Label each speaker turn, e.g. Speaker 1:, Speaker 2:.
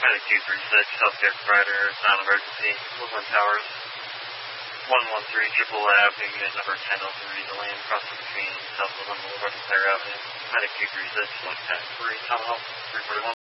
Speaker 1: Medic 236, healthcare provider, non-emergency, Woodland Towers, 113 Triple Avenue, unit number 1003, the lane crossing between South Woodland Boulevard and Clare Avenue. Medic 236, 110, 3, Tomahawk, 341.